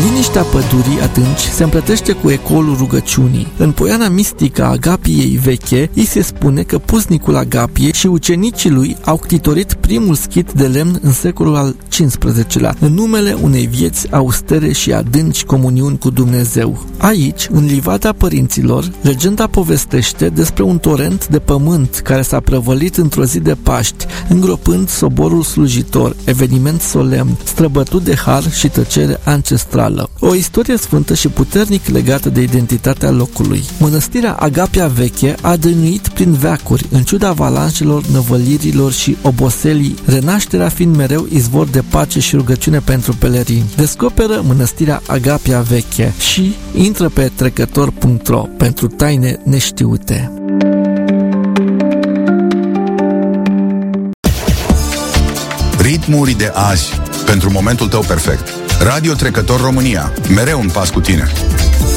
Liniștea pădurii atunci se împletește cu ecoul rugăciunii. În poiana mistică a Agapiei veche, îi se spune că puznicul Agapie și ucenicii lui au ctitorit primul schit de lemn în secolul al XV-lea, în numele unei vieți austere și adânci comuniuni cu Dumnezeu. Aici, în livada părinților, legenda povestește despre un torent de pământ care s-a prăvălit într-o zi de Paști, îngropând soborul slujitor, eveniment solemn, străbătut de har și tăcere ancestrală. O istorie sfântă și puternic legată de identitatea locului. Mănăstirea Agapia veche a dăinuit prin veacuri, în ciuda avalanșelor, năvălirilor și oboselii, renașterea fiind mereu izvor de pace și rugăciune pentru pelerini. Descoperă Mănăstirea Agapia veche și intră pe trecător.ro pentru taine neștiute. Ritmuri de azi, pentru momentul tău perfect. Radio Trecător România, mereu un pas cu tine.